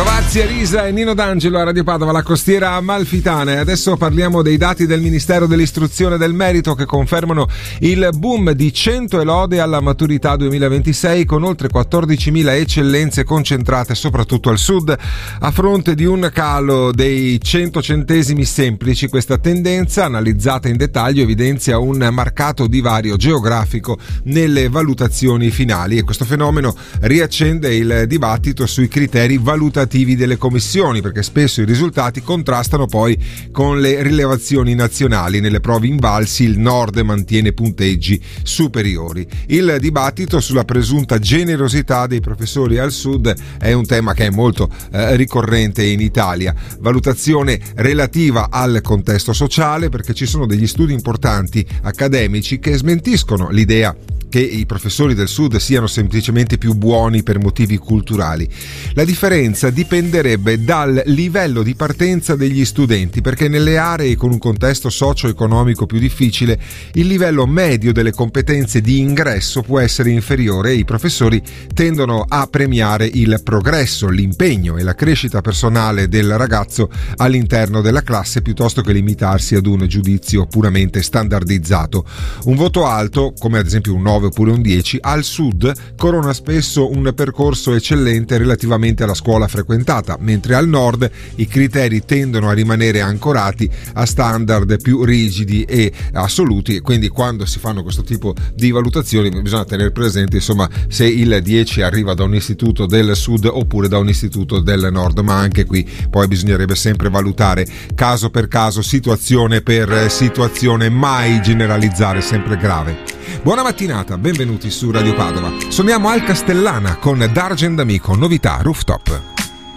Rovazzi, Arisa e Nino D'Angelo a Radio Padova, la costiera amalfitana. E adesso parliamo dei dati del Ministero dell'Istruzione e del Merito che confermano il boom di 100 e lode alla maturità 2026, con oltre 14.000 eccellenze concentrate soprattutto al sud. A fronte di un calo dei 100 centesimi semplici, questa tendenza, analizzata in dettaglio, evidenzia un marcato divario geografico nelle valutazioni finali, e questo fenomeno riaccende il dibattito sui criteri valutativi delle commissioni, perché spesso i risultati contrastano poi con le rilevazioni nazionali. Nelle prove invalsi il nord mantiene punteggi superiori. Il dibattito sulla presunta generosità dei professori al sud è un tema che è molto ricorrente in Italia. Valutazione relativa al contesto sociale, perché ci sono degli studi importanti accademici che smentiscono l'idea che i professori del sud siano semplicemente più buoni per motivi culturali. La differenza dipenderebbe dal livello di partenza degli studenti, perché nelle aree con un contesto socio-economico più difficile il livello medio delle competenze di ingresso può essere inferiore e i professori tendono a premiare il progresso, l'impegno e la crescita personale del ragazzo all'interno della classe, piuttosto che limitarsi ad un giudizio puramente standardizzato. Un voto alto, come ad esempio un 9 oppure un 10, al sud corona spesso un percorso eccellente relativamente alla scuola frequentata, mentre al nord i criteri tendono a rimanere ancorati a standard più rigidi e assoluti. Quindi quando si fanno questo tipo di valutazioni bisogna tenere presente, insomma, se il 10 arriva da un istituto del sud oppure da un istituto del nord, ma anche qui poi bisognerebbe sempre valutare caso per caso, situazione per situazione, mai generalizzare, sempre grave. Buona mattinata, benvenuti su Radio Padova. Suoniamo Al Castellana con D'Argent Amico, novità Rooftop.